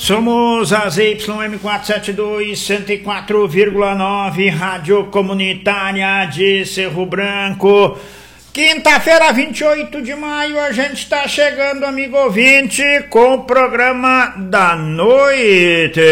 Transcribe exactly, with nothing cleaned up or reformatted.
Somos a Z Y M quatrocentos e setenta e dois, cento e quatro vírgula nove, Rádio Comunitária de Cerro Branco. Quinta-feira, vinte e oito de maio, a gente está chegando, amigo ouvinte, com o programa da noite.